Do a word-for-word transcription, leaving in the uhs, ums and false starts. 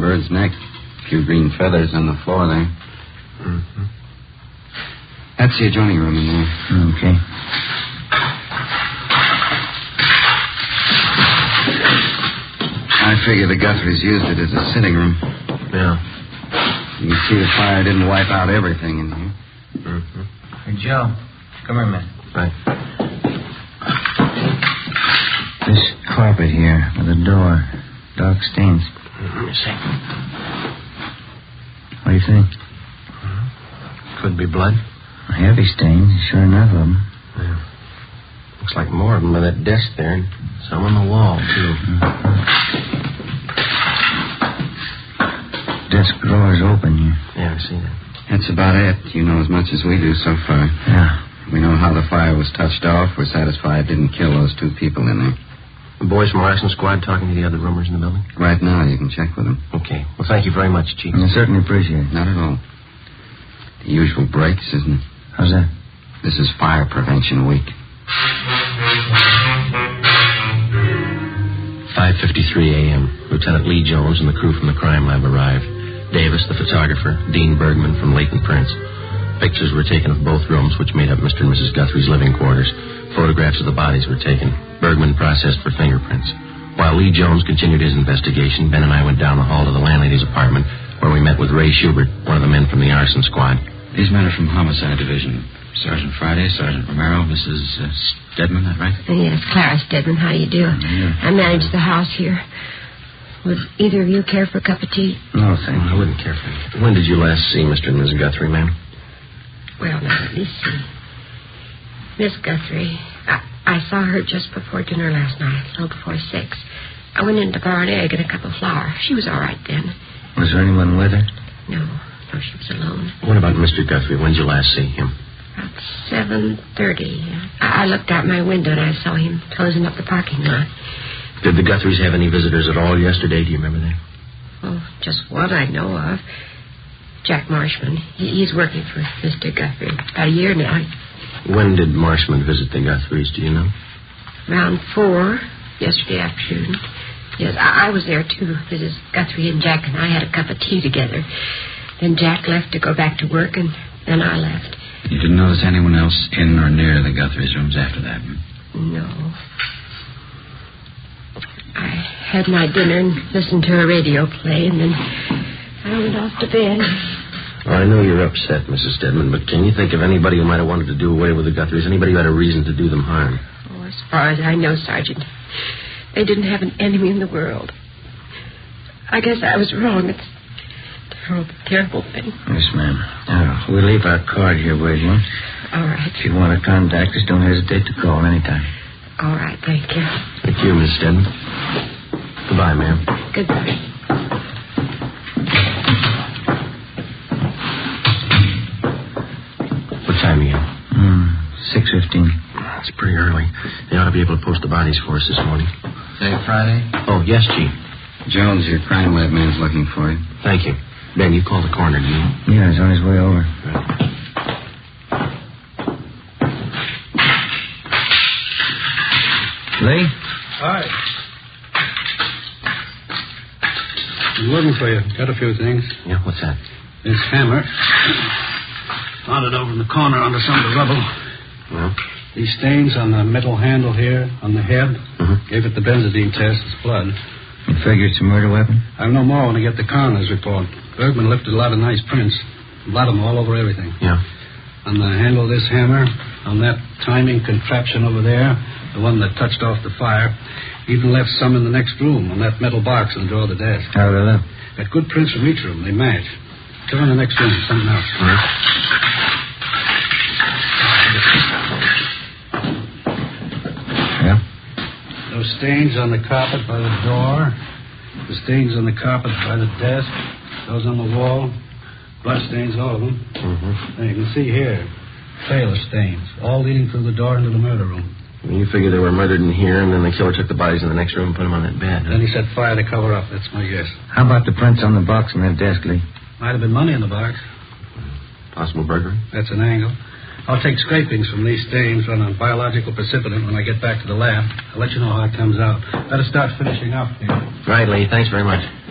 bird's neck. A few green feathers on the floor there. Mm-hmm. That's the adjoining room in there. Okay. I figure the Guthries used it as a sitting room. Yeah. You can see the fire didn't wipe out everything in here. Mm-hmm. Hey, Joe. Come here a minute. Right. This carpet here with the door. Dark stains. Let me see. What do you think? Could be blood. Heavy stains. Sure enough of them. Yeah. Looks like more of them by that desk there. And some on the wall, too. Mm-hmm. Desk drawer's open here. Yeah, I see that. That's about it. You know as much as we do so far. Yeah. We know how the fire was touched off. We're satisfied it didn't kill those two people in there. The boys from our arson squad talking to the other roomers in the building? Right now, you can check with them. Okay. Well, thank you very much, Chief. I certainly appreciate it. Not at all. The usual breaks, isn't it? How's that? This is Fire Prevention Week. five fifty-three a.m. Lieutenant Lee Jones and the crew from the crime lab arrived. Davis, the photographer, Dean Bergman from Leighton Prince. Pictures were taken of both rooms, which made up Mister and Missus Guthrie's living quarters. Photographs of the bodies were taken. Bergman processed for fingerprints. While Lee Jones continued his investigation, Ben and I went down the hall to the landlady's apartment, where we met with Ray Schubert, one of the men from the arson squad. These men are from Homicide Division. Sergeant Friday, Sergeant Romero, Missus Uh, Stedman, that right? Yes, Clara Stedman, how do you do? Yeah. I manage the house here. Would either of you care for a cup of tea? No, thank you. I wouldn't care for it. When did you last see Mister and Missus Guthrie, ma'am? Well, now, let me see. Miss Guthrie, I, I saw her just before dinner last night, a little before six. I went into the bar and egg and a cup of flour. She was all right then. Was there anyone with her? No, no, she was alone. What about Mister Guthrie? When did you last see him? About seven thirty. I, I looked out my window and I saw him closing up the parking lot. Did the Guthries have any visitors at all yesterday? Do you remember that? Oh, just one I know of. Jack Marshman. He, he's working for Mister Guthrie about a year now. When did Marshman visit the Guthries? Do you know? Around four yesterday afternoon. Yes, I, I was there too. Missus Guthrie and Jack and I had a cup of tea together. Then Jack left to go back to work, and then I left. You didn't notice anyone else in or near the Guthries' rooms after that? No. I had my dinner and listened to a radio play, and then I went off to bed. Well, I know you're upset, Missus Stedman, but can you think of anybody who might have wanted to do away with the Guthries? Anybody who had a reason to do them harm? Oh, as far as I know, Sergeant, they didn't have an enemy in the world. I guess I was wrong. It's a terrible, terrible thing. Yes, ma'am. Uh, we'll leave our card here where you want. All right. If you want to contact us, don't hesitate to call anytime. All right, thank you. Thank you, Miss Stedman. Goodbye, ma'am. Goodbye. What time are you? Mm, six fifteen. That's pretty early. They ought to be able to post the bodies for us this morning. Say Friday? Oh, yes, Chief. Jones, your crime lab man's looking for you. Thank you. Ben, you called the coroner, didn't you? Yeah, he's on his way over. Right. Lee? Hi. I'm looking for you. Got a few things. Yeah, what's that? This hammer. Found it over in the corner under some of the rubble. Well? These stains on the metal handle here, on the head, Mm-hmm. gave it the benzodine test. It's blood. You figure it's a murder weapon? I'll know more when I get the coroner's report. Bergman lifted a lot of nice prints. Blot them all over everything. Yeah. On the handle of this hammer, on that timing contraption over there, the one that touched off the fire, even left some in the next room on that metal box in the drawer of the desk. How do they look? Got good prints from each room. They match. Go in the next room. Something else. All right. Yeah? Those stains on the carpet by the door, the stains on the carpet by the desk, those on the wall, blood stains, all of them. Mm-hmm. And you can see here, trail of stains, all leading through the door into the murder room. You figure they were murdered in here, and then the killer took the bodies in the next room and put them on that bed. Huh? Then he set fire to cover up. That's my guess. How about the prints on the box on that desk, Lee? Might have been money in the box. Possible burglary? That's an angle. I'll take scrapings from these stains, run on biological precipitant when I get back to the lab. I'll let you know how it comes out. Better start finishing up here. Right, Lee. Thanks very much.